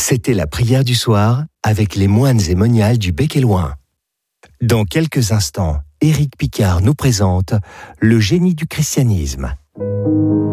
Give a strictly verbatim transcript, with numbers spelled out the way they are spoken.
C'était la prière du soir avec les moines et moniales du Bec et Loing. Dans quelques instants, Éric Picard nous présente le génie du christianisme.